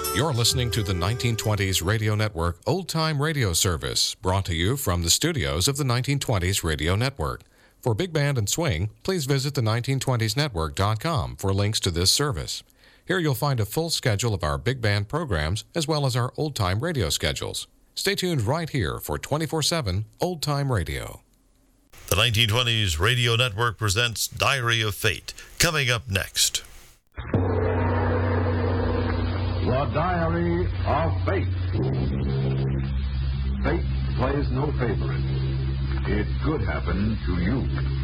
You're listening to the 1920s Radio Network Old Time Radio Service, brought to you from the studios of the 1920s Radio Network. For Big Band and Swing, please visit the 1920snetwork.com for links to this service. Here you'll find a full schedule of our big band programs as well as our old-time radio schedules. Stay tuned right here for 24/7 Old-Time Radio. The 1920s Radio Network presents Diary of Fate, coming up next. The Diary of Fate. Fate plays no favorite. It could happen to you.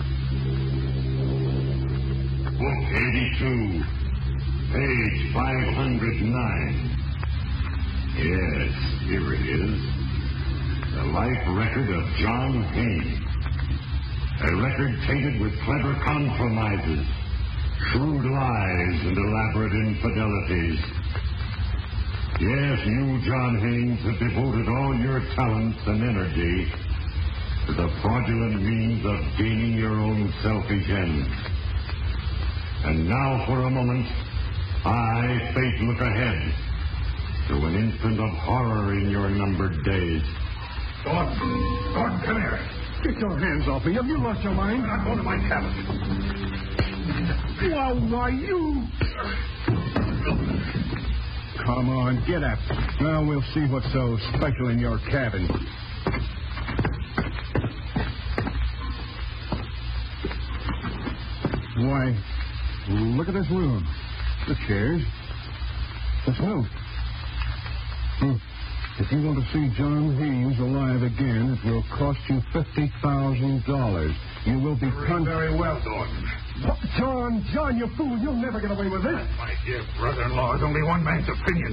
Book 82, page 509. Yes, here it is. The life record of John Haynes. A record tainted with clever compromises, shrewd lies, and elaborate infidelities. Yes, you, John Haynes, have devoted all your talents and energy to the fraudulent means of gaining your own selfish ends. And now, for a moment, I, Fate, look ahead to an instant of horror in your numbered days. Gordon, come here. Get your hands off me. Have you lost your mind? I'm going to my cabin. Why, you... Come on, get up. Now we'll see what's so special in your cabin. Why, look at this room. The chairs. This note. If you want to see John Haynes alive again, it will cost you $50,000. You will be Very well, Gordon. John, you fool. You'll never get away with this. My dear brother-in-law is only one man's opinion.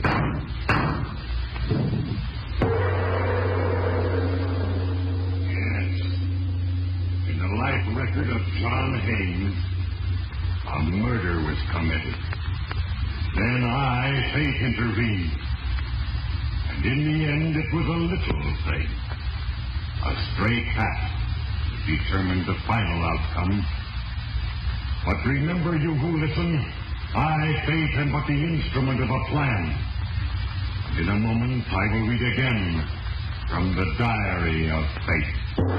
Yes. In the life record of John Haynes, a murder was committed. Then I, Fate, intervened. And in the end, it was a little thing. A stray cat determined the final outcome. But remember, you who listen, I, Fate, am but the instrument of a plan. And in a moment, I will read again from the Diary of Fate.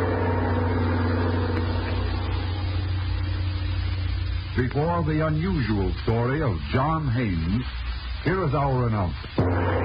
Before the unusual story of John Haynes, here is our announcement.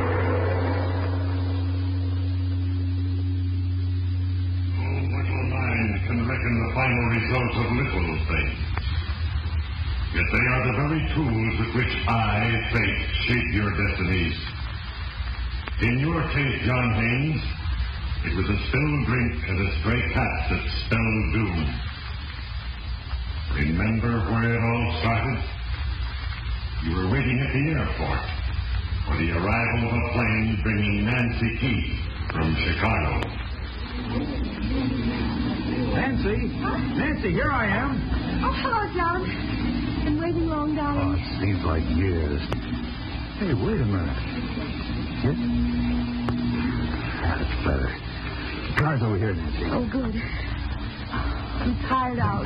Oh, little mind can reckon the final results of little things. Yet they are the very tools with which I, Fate, shape your destinies. In your case, John Haynes, it was a spilled drink and a stray cat that spelled doom. Remember where it all started? You were waiting at the airport for the arrival of a plane bringing Nancy Keith from Chicago. Nancy, here I am. Oh, hello, John. Been waiting long, darling? It seems like years. Hey, wait a minute. That's better. The car's over here, Nancy. Oh, good. I'm tired out.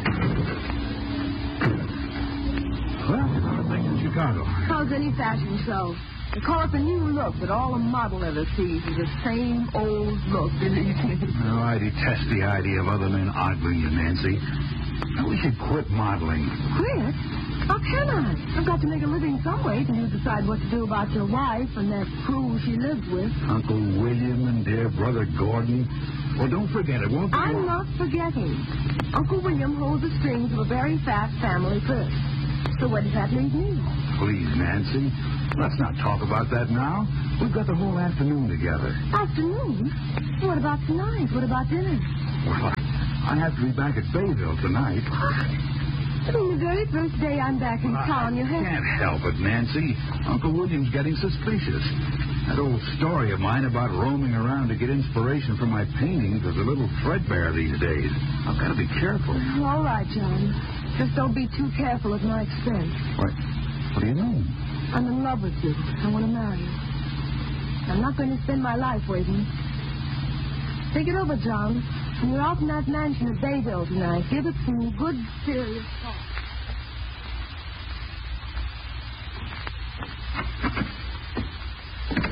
Well, how's things in Chicago? How's any fashion show? They call it the new look, but all a model ever sees is the same old look, believe me. Oh, I detest the idea of other men ogling you, Nancy. We should quit modeling. Quit? How can I? I've got to make a living some way till you decide what to do about your wife and that crew she lives with. Uncle William and dear brother Gordon. Well, don't forget it, won't be I'm not forgetting. Uncle William holds the strings of a very fat family purse. So what does that leave me? Please, Nancy, let's not talk about that now. We've got the whole afternoon together. Afternoon? What about tonight? What about dinner? Well, I have to be back at Bayville tonight. I mean, the very first day I'm back in town, you have... I can't help it, Nancy. Uncle William's getting suspicious. That old story of mine about roaming around to get inspiration for my paintings is a little threadbare these days. I've got to be careful. All right, John. Just don't be too careful at my expense. What do you mean? I'm in love with you. I want to marry you. I'm not going to spend my life waiting. Think it over, John. When you're out in that mansion at Bayville tonight, give it some good, serious thought.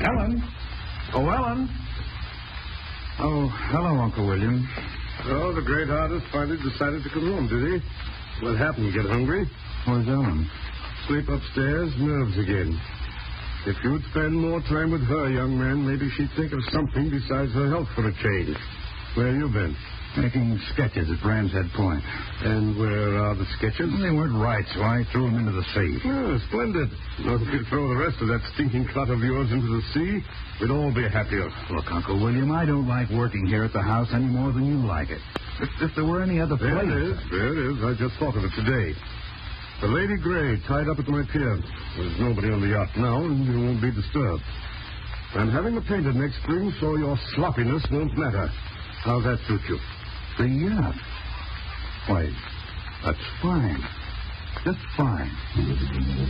Ellen? Oh, Ellen? Oh, hello, Uncle William. Oh, the great artist finally decided to come home, did he? What happened? Get hungry? Where's Ellen? Sleep upstairs, nerves again. If you'd spend more time with her, young man, maybe she'd think of something besides her health for a change. Where you been? Making sketches at Ram's Head Point. And where are the sketches? They weren't right, so I threw them into the sea. Oh, splendid. Now, if you'd throw the rest of that stinking clot of yours into the sea, we'd all be happier. Look, Uncle William, I don't like working here at the house any more than you like it. If there were any other place... There it is. I just thought of it today. The Lady Grey tied up at my pier. There's nobody on the yacht now, and you won't be disturbed. I'm having it painted next spring, so your sloppiness won't matter. How's that suit you? The yacht? Why, that's fine. Just fine.